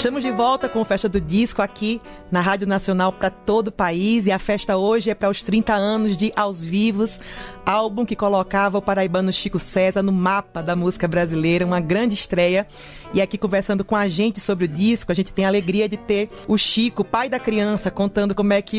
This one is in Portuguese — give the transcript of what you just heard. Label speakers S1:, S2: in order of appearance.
S1: Estamos de volta com a Festa do Disco aqui na Rádio Nacional para todo o país, e a festa hoje é para os 30 anos de Aos Vivos, álbum que colocava o paraibano Chico César no mapa da música brasileira, uma grande estreia. E aqui conversando com a gente sobre o disco, a gente tem a alegria de ter o Chico, pai da criança, contando como é que